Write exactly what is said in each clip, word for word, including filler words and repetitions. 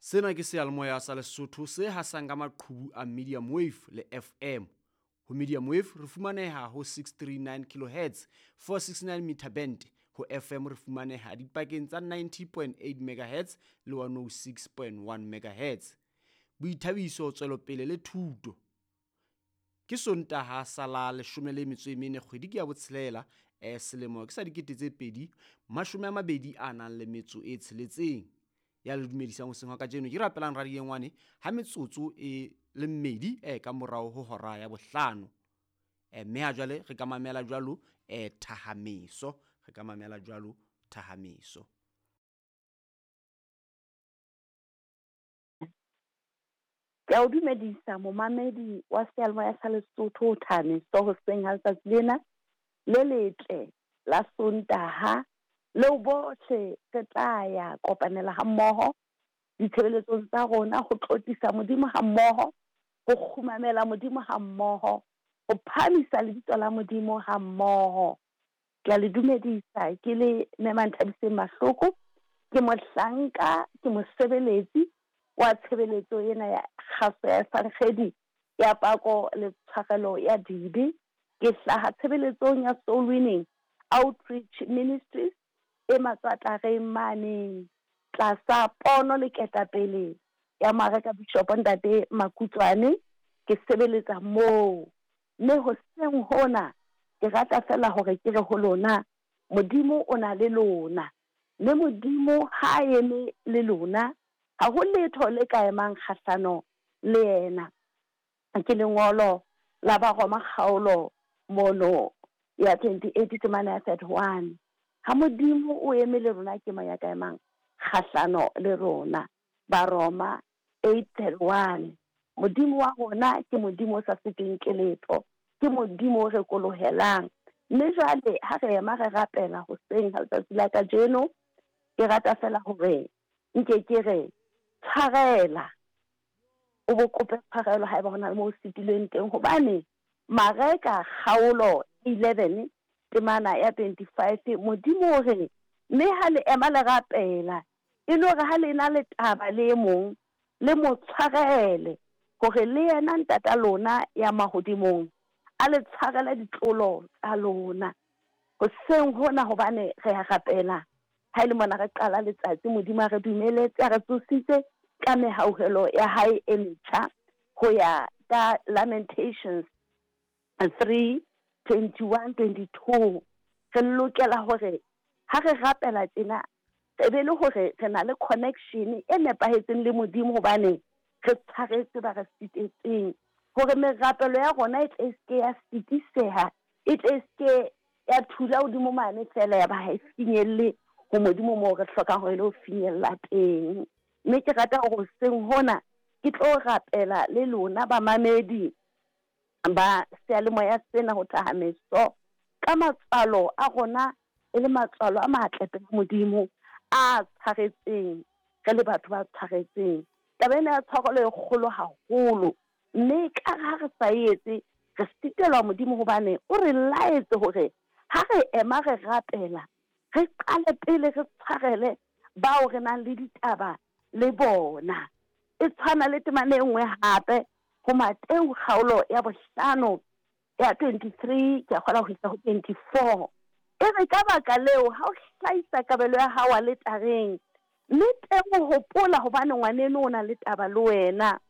Sena ke seyalemoya sa Lesotho se hasang ka maqhubu a medium wave le F M. Ho medium wave re fumaneha ho six thirty-nine kilohertz, four sixty-nine meter band. Ho F M re fumaneha dipakeng tsa ninety point eight megahertz le one oh six point one megahertz. Boithabiso tswelopele le thuto. Ke Sontaha sa la leshome le metso e mene kgwedi ke ya botshelela e selemo ke sa dikete tse pedi mashome a mabedi a nang le metso e tsheletseng. Ya le dumedisang ho sengwa ka jeno ke rapelang radiengwane ha metsotso e le mmedi e ka morao ho hora ya bohlano. E mme ha jwale re ka mamela jwalo e Thahamiso, re ka mamela jwalo Thahamiso. Ke o dumedisa momamedi wa seyalemoya sa Lesotho Thahamiso hoseng ha letsatsi lena le letle la Sontaha leo bohle re tla ya kopanela ha mmoho ditshebeletsong tsa rona ho tlotisa modimo ha mmoho, ho khumamela modimo ha mmoho, ho phamisa lebitso la modimo ha mmoho. Ke a le dumedisa ke le Memanthabiseng Mahloko, ke mohlanka, ke mosebeletsi wa tshebeletso ena ya kgaso ya Sankgedi ya Pako le Tshwarelo ya Dibi. Ke hlaha tshebeletsong ya Soul Winning Outreach Ministries e matsatlareng mane tlasa pono le ketapele ya Mareka Bishop Ntate Makutswane. Ke sebeletsa moo mme ho seng hona ke rata fela hore ke re ho lona modimo o na le lona, le modimo ha eme le lona ha ho letho le ka emang kgahlano le yena. Ke lengolo la Baroma kgaolo mono ya twenty-eight temana thirty-one. Ha modimo o eme le rona ke moya ka emang kgahlano le rona. Baroma eight thirty-one. Modimo wa rona ke modimo sa sekeng ke letho, ke modimo re kolohelang. Mme jwale ha re ema re rapela hoseng ha letsatsi la kajeno, ke rata fela hore nke ke re tshwarela o bo kope tshwarelo ha eba hona le mo sitileng teng, hobane Mareka kgaolo eleven temana ya twenty-five modimo o re mme ha le ema le rapela e le hore ha le na le taba le mong le mo tshwarele hore le yena ntata lona ya mahodimong a le tshwarela ditlolo tsa lona. Ho seng hona hobane re ya rapela ha ile mona re qala letsatsi modimo re dumeletse re tsositse ka mehauhelo ya hae e metjha ho ya ka Lamentations three twenty-one twenty-two. Re lokela hore ha re rapela tjena re be le hore re na le connection e nepahetseng le modimo, hobane re tshwaretse ba re sitetseng hore merapelo ya rona e tle se ya sitiseha, e tle se ya thula hodimo mane fela ya ba ha e finyelle ho modimo mo re hloka hore le ho finyella teng. Mme ke rata hore seng hona ke tlo rapela le lona ba mamedi ba seyalemoya sena ho Thahamiso ka matswalo a rona e le matswalo a matle pe modimo a tshwaretseng re le batho ba tshwaretseng. Taba ena ya tshwarelo e kgolo haholo, mme ka ha re sa etse re sitelwa modimo hobane o re laetse hore ha re ema re rapela re qale pele re tshwarele bao re nang le ditaba le bona. E tshwana le temane nngwe hape ho Mateu kgaolo ya bohlano ya twenty-three ke kgola ho isa ho twenty-four. E re ka baka leo ha o hlaisa kabelo ya hao le tareng, mme teng ho hopola hobane ngwaneno o na le taba le wena.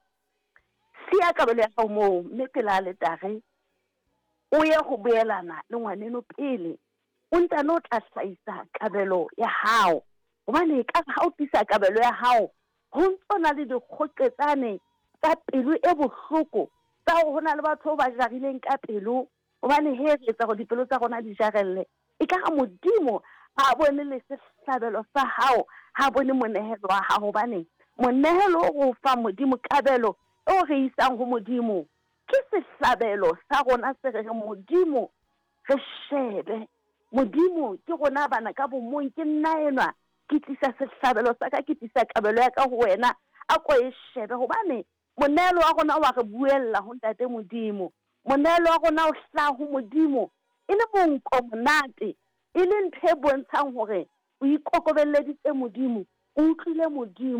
Sia kabelo ya hao moo, mme pela le tare o ye ho boelana le ngwaneno pele o ntano tla hlaisa kabelo ya hao, hobane ka ha o tisa kabelo ya hao ho ntsona le dikgoqetsane tsa pelo e bohloko tsa ho hona le batho ba jarileng ka pelo, hobane he re etsa hore dipelo tsa rona di jarelle e ka ha modimo ha bone le sehlabelo sa hao, ha bone monehelo wa hao, hobane monehelo o fa modimo kabelo o re isang ho modimo ke sehlabelo sa rona se re modimo re shebe. Modimo ke rona bana ka bomong ke nna enwa ke tlisa sehlabelo sa ka, ke tlisa kabelo ya ka ho wena a ko e shebe, hobane monehelo wa rona wa re buella ho ntate modimo, monehelo wa rona o hlaha ho modimo e le monko monate, e le ntho e bontshang hore o ikokobelleditse modimo, o utlwile modimo,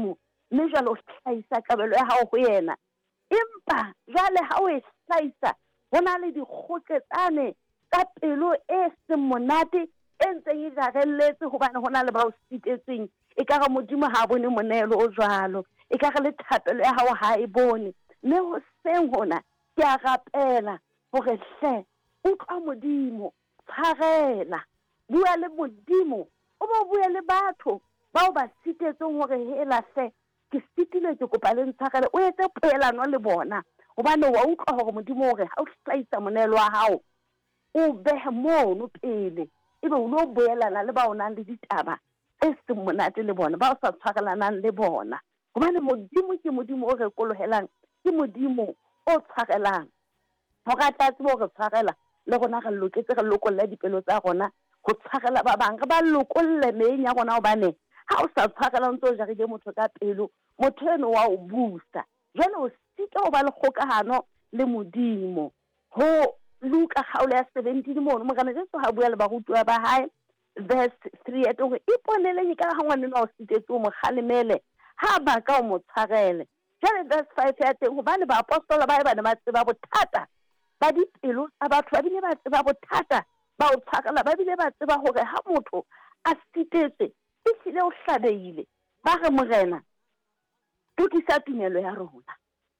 mme jwale o hlahisa kabelo ya hao ho yena. Empa jwale ha o e hlahisa ho na le dikgotletsane tsa pelo e seng monate e ntseng e jarelletse hobane ho na le ba o sitetseng. E ka re Modimo ha bone monelo o jwalo, e ka re le thapelo ya hao ha e bone. Mme ho seng hona ke a rapela hore hle utlwa Modimo, tshwarela, bua le Modimo, o bo bue le batho bao ba sitetseng hore hela hle ke sitile ke kopa le ntshwarele, o etse poelano le bona hobane wa utlwa hore Modimo hore ha o hlahisa monelo wa hao o behe mono pele, ebe o lo boelana le bao nang le ditaba tse seng monate le bona, ba o sa tshwarelanang le bona, hobane Modimo ke Modimo o re kolohelang, ke Modimo o tshwarelang. Ho ka tlatse bo re tshwarela le rona re loketse re lokolla dipelo tsa rona ho tshwarela ba bang, re ba lokolle meeng ya rona hobane ha o sa tshwarela ntse o jarile motho ka pelo, motho eno wa o busa. Jwale o sika ho ba le kgokahano le Modimo. Ho Luka kgaolo ya seventeen mono Morena Jesu ha bua le barutwa ba hae verse three at hore iponeleng ka ha ngwana o sitetse o mo kgalemele ha ba ka o mo tshwarele. Jwale verse five ya teng hobane ba apostola ba e ba ne ba tseba bothata ba dipelo tsa batho, ba bile ba tseba bothata ba o tshwarela, ba bile ba tseba hore ha motho a sitetse e hlile o hlabehile, ba re Morena tukisa tumelo ya rona.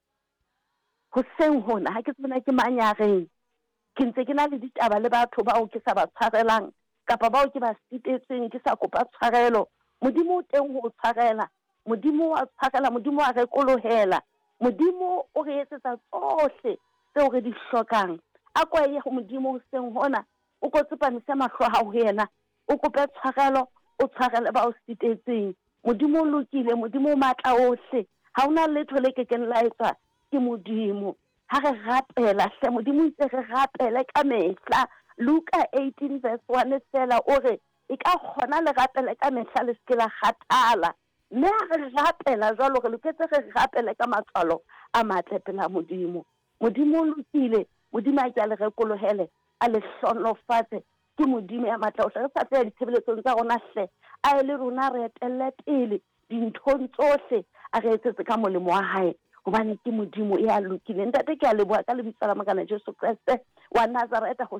Ho seng hona ha ke tsena ke manyareng, ke ntse ke na le ditaba le batho bao ke sa ba tshwarelang kapa bao ke ba sitetseng ke sa kopa tshwarelo. Modimo o teng ho tshwarela, Modimo wa tshwarela, Modimo a re kolohela, Modimo o re etsetsa tsohle tseo re di hlokang. A kwa ye ho Modimo ho seng hona, o ko tsepamise mahlo a hao ho yena, o kope tshwarelo, o tshwarele ba o sitetseng. Modimo o lokile, Modimo o matla ohle, ha hona letho le ke keng la etswa ke Modimo. Ha re rapela hle, Modimo itse re rapele ka mehla. Luka eighteen verse one fela o re e ka kgona le rapele ka mehla le se la kgathala. Mme ha re rapela jwalo re loketse re rapele ka matswalo a matle pela Modimo. Modimo o lokile, Modimo a ke a le rekolohele, a le hlonolofatse, ke Modimo ya matla ohle. Re sa tla ditshebeletsong tsa rona hle, a ele rona re etelle pele dinthong tsohle, a re etsetse ka molemo wa hae hobane ke Modimo ya lokile. Ntate ke a leboha ka lebitso la Morena Jesu Kriste wa Nazareth ho